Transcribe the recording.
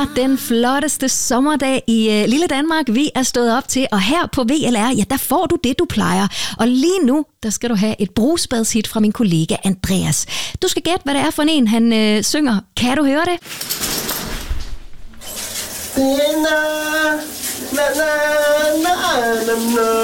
er den flotteste sommerdag i lille Danmark, vi er stået op til. Og her på VLR, ja, der får du det, du plejer. Og lige nu, der skal du have et brusbadshit fra min kollega Andreas. Du skal gætte, hvad det er for en, han synger. Kan du høre det? Na, na, na, na, na, na.